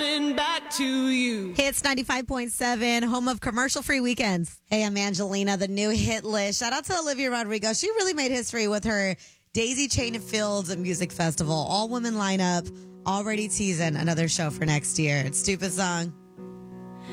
coming back to you. Hits 95.7, home of commercial-free weekends. Hey, I'm Angelina, the new hit list. Shout out to Olivia Rodrigo. She really made history with her Daisy Chain of Fields Music Festival. All-women lineup, already teasing another show for next year. It's Stupid Song.